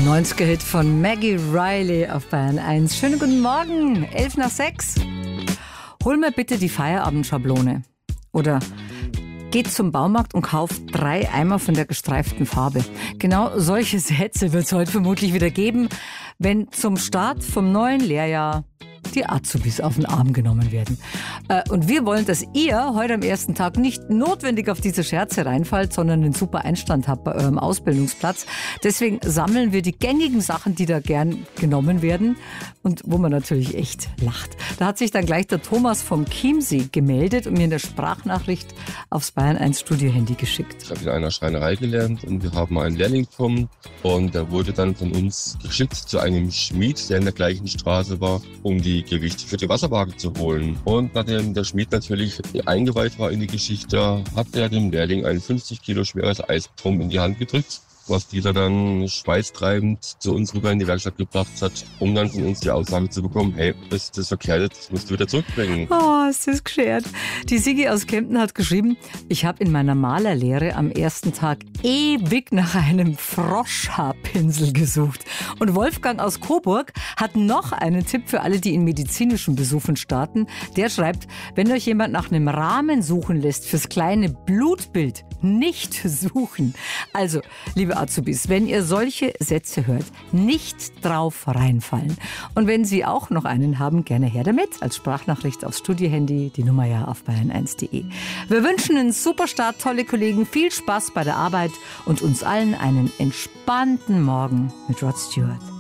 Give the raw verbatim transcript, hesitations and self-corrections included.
neunziger-Hit von Maggie Riley auf Bayern eins. Schönen guten Morgen, elf nach sechs. Hol mir bitte die Feierabendschablone. Oder geht zum Baumarkt und kauft drei Eimer von der gestreiften Farbe. Genau solche Sätze wird es heute vermutlich wieder geben, wenn zum Start vom neuen Lehrjahr die Azubis auf den Arm genommen werden. Und wir wollen, dass ihr heute am ersten Tag nicht notwendig auf diese Scherze reinfallt, sondern einen super Einstand habt bei eurem Ausbildungsplatz. Deswegen sammeln wir die gängigen Sachen, die da gern genommen werden und wo man natürlich echt lacht. Da hat sich dann gleich der Thomas vom Chiemsee gemeldet und mir eine Sprachnachricht aufs Bayern eins Studio-Handy geschickt. Ich habe in einer Schreinerei gelernt und wir haben einen Lehrling bekommen und der wurde dann von uns geschickt zu einem Schmied, der in der gleichen Straße war, um die Gewichte für die Wasserwaage zu holen. Und nachdem der Schmied natürlich eingeweiht war in die Geschichte, hat er dem Lehrling ein fünfzig Kilo schweres Eisbrumm in die Hand gedrückt, was dieser dann schweißtreibend zu uns rüber in die Werkstatt gebracht hat, um dann von uns die Aussage zu bekommen, hey, das ist verkehrt, das musst du wieder zurückbringen. Oh, ist das geschert. Die Sigi aus Kempten hat geschrieben, ich habe in meiner Malerlehre am ersten Tag ewig nach einem Froschhaarpinsel gesucht. Und Wolfgang aus Coburg hat noch einen Tipp für alle, die in medizinischen Besuchen starten. Der schreibt, wenn euch jemand nach einem Rahmen suchen lässt fürs kleine Blutbild, nicht suchen. Also, liebe Azubis, wenn ihr solche Sätze hört, nicht drauf reinfallen. Und wenn Sie auch noch einen haben, gerne her damit. Als Sprachnachricht aufs Studiohandy, die Nummer ja auf bayern eins punkt de. Wir wünschen einen super Start, tolle Kollegen, viel Spaß bei der Arbeit und uns allen einen entspannten Morgen mit Rod Stewart.